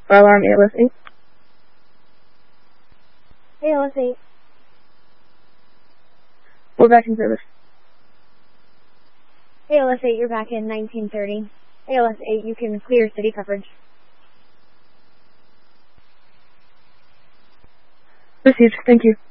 Fire alarm ALS 8. ALS 8. We're back in service. ALS 8, you're back in 1930. ALS 8, you can clear city coverage. Received. Thank you.